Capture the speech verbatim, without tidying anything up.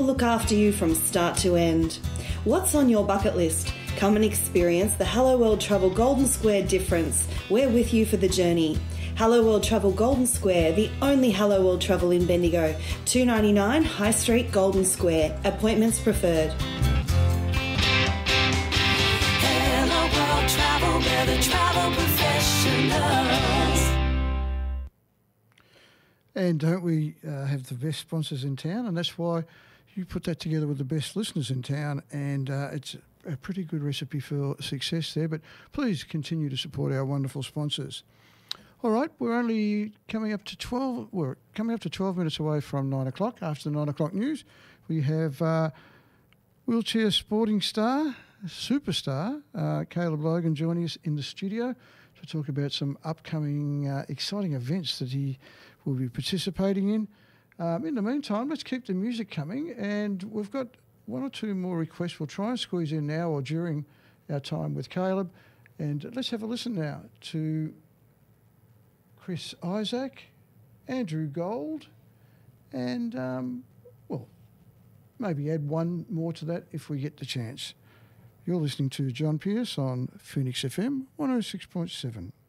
look after you from start to end. What's on your bucket list? Come and experience the Hello World Travel Golden Square difference. We're with you for the journey. Hello World Travel Golden Square, the only Hello World Travel in Bendigo. two ninety-nine High Street, Golden Square. Appointments preferred. Hello World Travel, we're the travel professionals. And don't we uh, have the best sponsors in town? And that's why you put that together with the best listeners in town. And uh, it's a pretty good recipe for success there. But please continue to support our wonderful sponsors. All right, we're only coming up to twelve. We're coming up to twelve minutes away from nine o'clock. After the nine o'clock news, we have uh, wheelchair sporting star, superstar uh, Caleb Logan joining us in the studio to talk about some upcoming uh, exciting events that he will be participating in. Um, in the meantime, let's keep the music coming, and we've got one or two more requests. We'll try and squeeze in now or during our time with Caleb, and let's have a listen now to Chris Isaac, Andrew Gold, and, um, well, maybe add one more to that if we get the chance. You're listening to John Pierce on Phoenix F M one oh six point seven.